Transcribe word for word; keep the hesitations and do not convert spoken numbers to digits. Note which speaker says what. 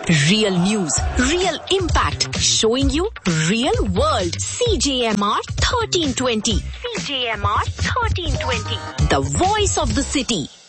Speaker 1: Real news, real impact, showing you real world. C J M R thirteen twenty. C J M R thirteen twenty. The voice of the city.